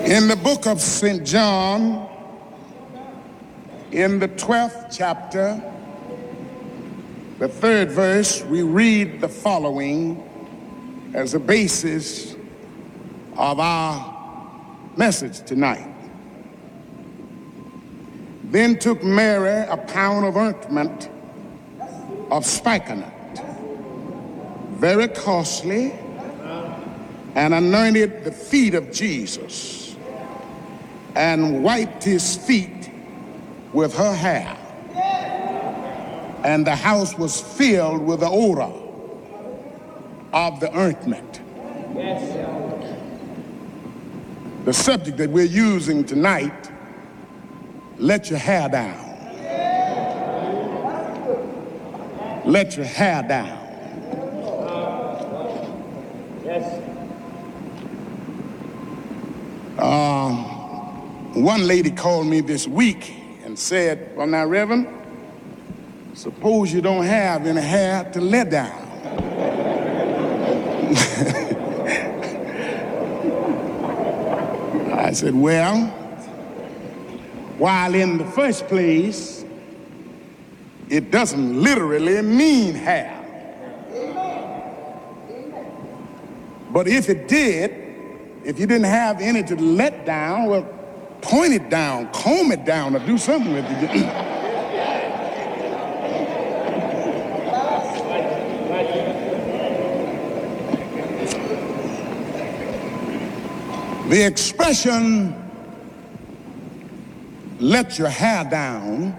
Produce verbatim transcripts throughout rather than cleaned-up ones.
In the book of Saint John, in the twelfth chapter, the third verse, we read the following as a basis of our message tonight. Then took Mary a pound of ointment of spikenard, very costly, and anointed the feet of Jesus, and wiped his feet with her hair. And the house was filled with the odor of the ointment. The subject that we're using tonight, let your hair down. Let your hair down. Yes. Um, one lady called me this week and said, well, now, Reverend, suppose you don't have any hair to let down. I said, well, while in the first place, it doesn't literally mean hair. But if it did, if you didn't have any to let down, well, point it down, comb it down, or do something with it. The expression, let your hair down,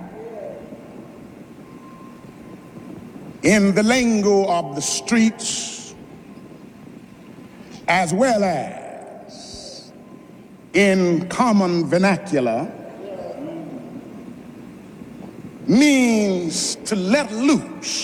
in the lingo of the streets, as well as in common vernacular, means to let loose